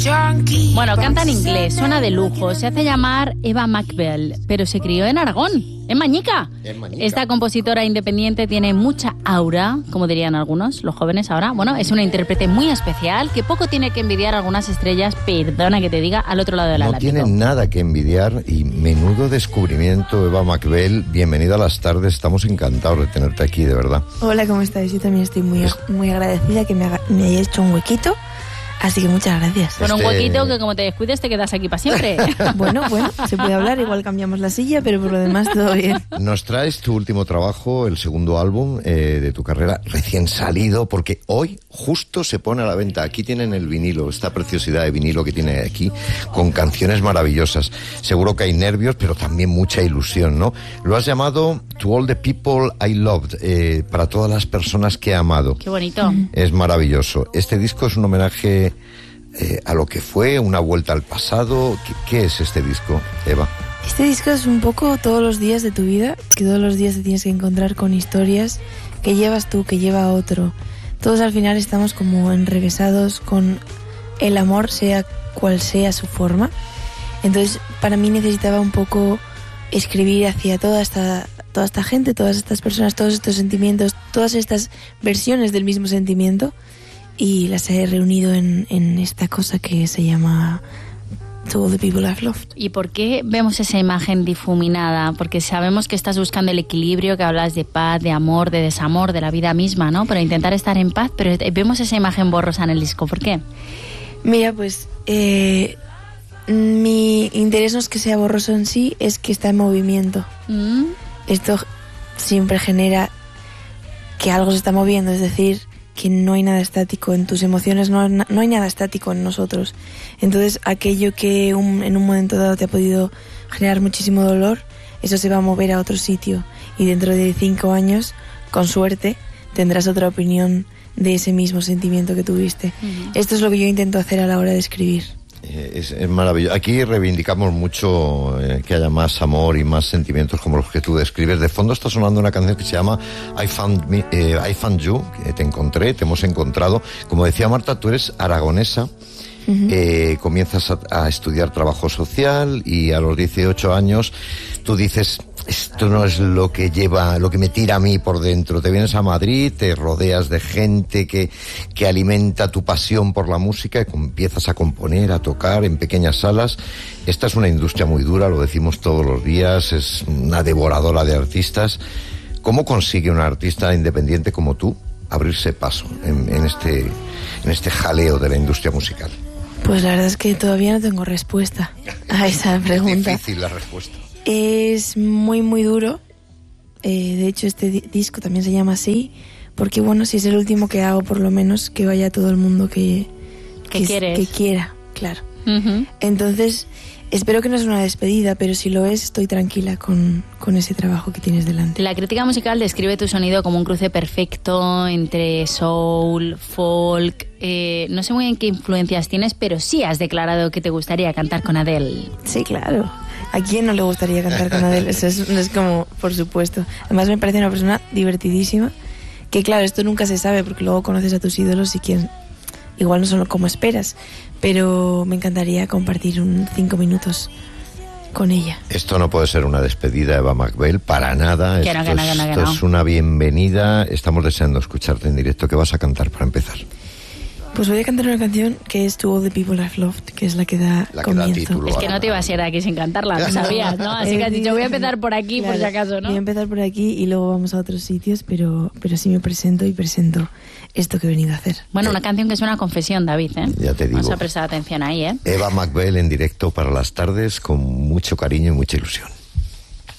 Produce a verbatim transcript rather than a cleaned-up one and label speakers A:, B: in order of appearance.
A: Bueno, canta en inglés, suena de lujo, se hace llamar Eva McBell, pero se crió en Aragón, en Mañica.
B: En Mañica.
A: Esta compositora independiente tiene mucha aura, como dirían algunos, los jóvenes ahora. Bueno, es una intérprete muy especial que poco tiene que envidiar a algunas estrellas, perdona que te diga, al otro lado del
B: No
A: Atlántico.
B: tiene nada que envidiar y menudo descubrimiento, Eva McBell. Bienvenida a las tardes, estamos encantados de tenerte aquí, de verdad.
C: Hola, ¿cómo estáis? Yo también estoy muy, muy agradecida que me, haga, me hayáis hecho un huequito. Así que muchas gracias.
A: Bueno,
B: Este-
A: un huequito que como te descuides te quedas aquí para siempre.
C: Bueno, bueno, se puede hablar, igual cambiamos la silla, pero por lo demás todo bien.
B: Nos traes tu último trabajo, el segundo álbum eh, de tu carrera, recién salido, porque hoy justo se pone a la venta. Aquí tienen el vinilo, esta preciosidad de vinilo que tiene aquí, con canciones maravillosas. Seguro que hay nervios, pero también mucha ilusión, ¿no? Lo has llamado To All the People I Loved, eh, para todas las personas que he amado.
A: Qué bonito.
B: Es maravilloso. Este disco es un homenaje eh, a lo que fue, una vuelta al pasado. ¿Qué, qué es este disco, Eva?
C: Este disco es un poco todos los días de tu vida, que todos los días te tienes que encontrar con historias que llevas tú, que lleva otro. Todos al final estamos como enrevesados con el amor, sea cual sea su forma. Entonces, para mí necesitaba un poco escribir hacia toda esta, toda esta gente, todas estas personas, todos estos sentimientos, todas estas versiones del mismo sentimiento, y las he reunido en, en esta cosa que se llama To All the People I've Loved.
A: ¿Y por qué vemos esa imagen difuminada? Porque sabemos que estás buscando el equilibrio, que hablas de paz, de amor, de desamor, de la vida misma, ¿no? Pero intentar estar en paz, pero vemos esa imagen borrosa en el disco. ¿Por qué?
C: Mira, pues eh, mi interés no es que sea borroso en sí, es que está en movimiento.
A: ¿Mm?
C: Esto siempre genera que algo se está moviendo, es decir, que no hay nada estático en tus emociones, no, no hay nada estático en nosotros. Entonces, aquello que un, en un momento dado te ha podido generar muchísimo dolor, eso se va a mover a otro sitio, y dentro de cinco años, con suerte, tendrás otra opinión de ese mismo sentimiento que tuviste. Uh-huh. Esto es lo que yo intento hacer a la hora de escribir.
B: Es, es maravilloso. Aquí reivindicamos mucho eh, que haya más amor y más sentimientos como los que tú describes. De fondo está sonando una canción que se llama I Found, me, eh, I Found You, que te encontré, te hemos encontrado. Como decía Marta, tú eres aragonesa. Uh-huh. eh, comienzas a, a estudiar trabajo social y a los dieciocho años tú dices, esto no es lo que lleva, lo que me tira a mí por dentro. Te vienes a Madrid, te rodeas de gente que, que alimenta tu pasión por la música y empiezas a componer, a tocar en pequeñas salas. Esta es una industria muy dura, lo decimos todos los días, es una devoradora de artistas. ¿Cómo consigue un artista independiente como tú abrirse paso en, en, este, en este jaleo de la industria musical?
C: Pues la verdad es que todavía no tengo respuesta a esa pregunta.
B: Es difícil la respuesta.
C: Es muy, muy duro. Eh, de hecho, este di- disco también se llama así, porque bueno, si es el último que hago, por lo menos que vaya todo el mundo que,
A: que,
C: que, que quiera, claro.
A: Uh-huh.
C: Entonces, espero que no sea una despedida, pero si lo es, estoy tranquila con, con ese trabajo que tienes delante.
A: La crítica musical describe tu sonido como un cruce perfecto entre soul, folk. Eh, no sé muy bien qué influencias tienes, pero sí has declarado que te gustaría cantar con Adele.
C: Sí, claro. ¿A quién no le gustaría cantar con Adele? Eso es, es como, por supuesto. Además me parece una persona divertidísima, que claro, esto nunca se sabe porque luego conoces a tus ídolos y quien igual no son como esperas, pero me encantaría compartir un cinco minutos con ella.
B: Esto no puede ser una despedida, Eva McBell, para nada.
A: Que
B: esto
A: no, que no, que no,
B: es,
A: que
B: esto
A: no.
B: es una bienvenida. Estamos deseando escucharte en directo. ¿Qué vas a cantar para empezar?
C: Pues voy a cantar una canción que es To All the People I've Loved, que es la que da
B: La que da
C: comienzo.
B: título.
A: Es que no te ibas a ir aquí sin cantarla, lo sabías, ¿no? Así que has dicho, voy a empezar por aquí,
C: Claro,
A: por si acaso, ¿no?
C: Voy a empezar por aquí y luego vamos a otros sitios, pero, pero sí me presento y presento esto que he venido a hacer.
A: Bueno, una canción que es una confesión, David, ¿eh?
B: Ya te digo.
A: Vamos a prestar atención ahí, ¿eh?
B: Eva McBell en directo para las tardes con mucho cariño y mucha ilusión.